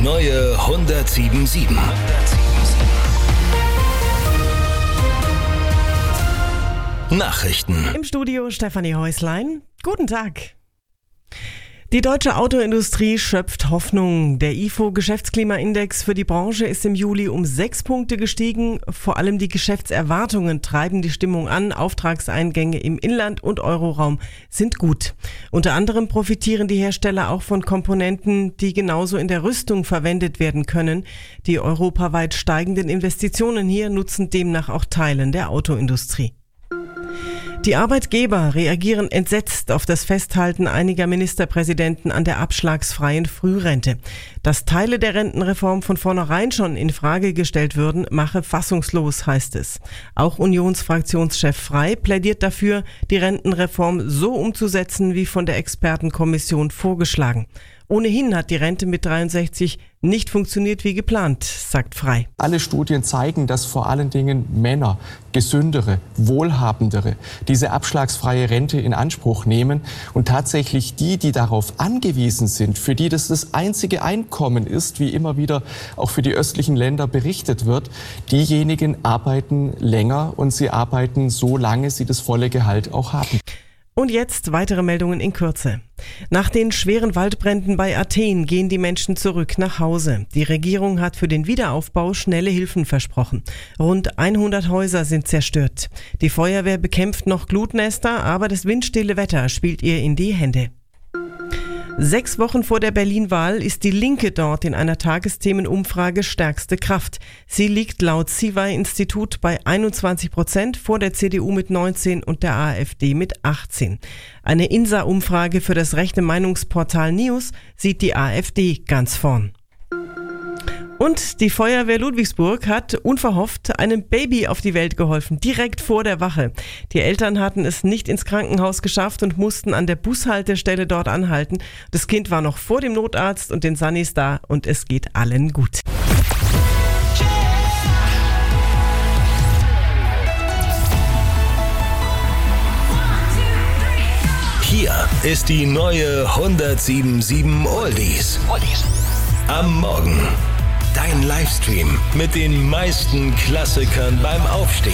neue 107.7. Nachrichten. Im Studio Stefanie Häuslein. Guten Tag. Die deutsche Autoindustrie schöpft Hoffnung. Der IFO-Geschäftsklimaindex für die Branche ist im Juli um 6 Punkte gestiegen. Vor allem die Geschäftserwartungen treiben die Stimmung an. Auftragseingänge im Inland und Euroraum sind gut. Unter anderem profitieren die Hersteller auch von Komponenten, die genauso in der Rüstung verwendet werden können. Die europaweit steigenden Investitionen hier nutzen demnach auch Teilen der Autoindustrie. Die Arbeitgeber reagieren entsetzt auf das Festhalten einiger Ministerpräsidenten an der abschlagsfreien Frührente. Dass Teile der Rentenreform von vornherein schon in Frage gestellt würden, mache fassungslos, heißt es. Auch Unionsfraktionschef Frey plädiert dafür, die Rentenreform so umzusetzen, wie von der Expertenkommission vorgeschlagen. Ohnehin hat die Rente mit 63 nicht funktioniert wie geplant, sagt Frey. Alle Studien zeigen, dass vor allen Dingen Männer, gesündere, wohlhabendere, diese abschlagsfreie Rente in Anspruch nehmen und tatsächlich die darauf angewiesen sind, für die das einzige Einkommen ist, wie immer wieder auch für die östlichen Länder berichtet wird, diejenigen arbeiten länger und sie arbeiten so lange sie das volle Gehalt auch haben. Und jetzt weitere Meldungen in Kürze. Nach den schweren Waldbränden bei Athen gehen die Menschen zurück nach Hause. Die Regierung hat für den Wiederaufbau schnelle Hilfen versprochen. Rund 100 Häuser sind zerstört. Die Feuerwehr bekämpft noch Glutnester, aber das windstille Wetter spielt ihr in die Hände. 6 Wochen vor der Berlin-Wahl ist die Linke dort in einer Tagesthemenumfrage stärkste Kraft. Sie liegt laut CIVAI-Institut bei 21% vor der CDU mit 19 und der AfD mit 18. Eine INSA-Umfrage für das rechte Meinungsportal News sieht die AfD ganz vorn. Und die Feuerwehr Ludwigsburg hat unverhofft einem Baby auf die Welt geholfen, direkt vor der Wache. Die Eltern hatten es nicht ins Krankenhaus geschafft und mussten an der Bushaltestelle dort anhalten. Das Kind war noch vor dem Notarzt und den Sunnis da und es geht allen gut. Hier ist die neue 107.7 Oldies. Am Morgen. Dein Livestream mit den meisten Klassikern beim Aufstehen.